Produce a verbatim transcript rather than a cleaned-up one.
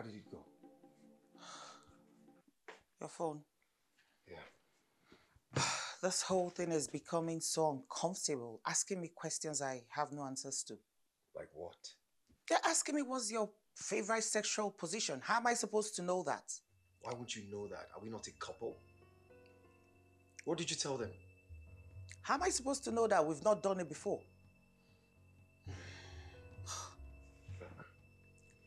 did it go? Your phone. Yeah. This whole thing is becoming so uncomfortable, asking me questions I have no answers to. Like what? They're asking me what's your favorite sexual position. How am I supposed to know that? Why would you know that? Are we not a couple? What did you tell them? How am I supposed to know that we've not done it before?